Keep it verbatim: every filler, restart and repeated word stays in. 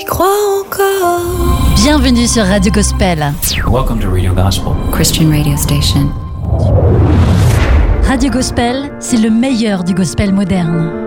crois encore. Bienvenue sur Radio Gospel. Welcome to Radio Gospel, Christian radio station. Radio Gospel, c'est le meilleur du gospel moderne.